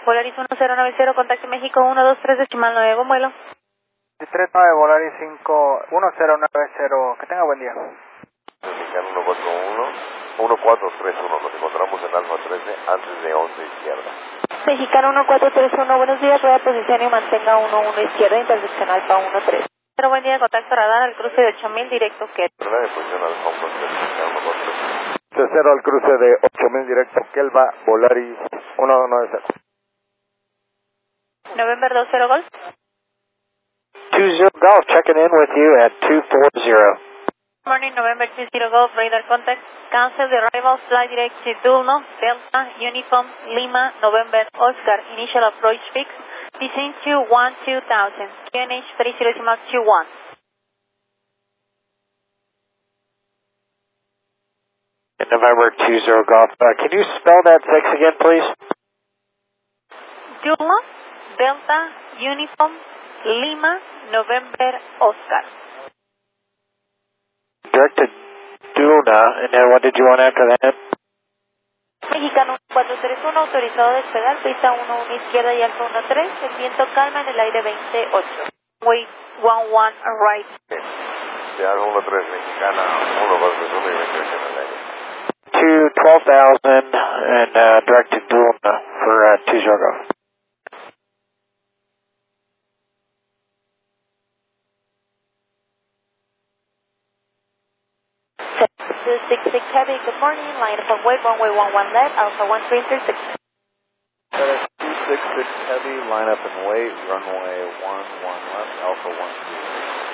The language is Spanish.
Volaris 1090, contacto México 123 decimal 9, buen vuelo. 39 Volaris 51090, que tenga buen día. Mexicano 1431, nos encontramos en Alfa 13 antes de 11 izquierda. Mexicano 1431, buenos días, rueda posición y mantenga 11 izquierda, intersección Alfa 13. Pero buen día, contacto radar al cruce de 8000, directo que. Rueda de posición Alfa 13, Mexicano 143. Cero al cruce de 8000 directo, Kelva, Volaris 190. November 20 Golf. 20 Golf, checking in with you at 240. Morning, November 20 Golf, radar contact. Cancel the arrival, fly direct to Dulno, Delta, Uniform, Lima, November, Oscar. Initial approach fix, between 21-2000, QNH 3021. November 20 Golf, can you spell that 6 again, please? Dulno, Delta, Uniform, Lima, November, Oscar. Direct to Duna, and then what did you want after that? Mexicano 431, autorizado a despegar, pista 11 izquierda y alfa 13, el viento calma en el aire 28. Wait 11 right. Seattle 13, Mexicana 141 y 28 en el aire. To 12,000 and direct to Duna for 20 Golf. 266 Heavy, good morning, line up on way, runway 11 left, Alpha 1336. 266 Heavy, line up and wait, runway 11 left, Alpha 13.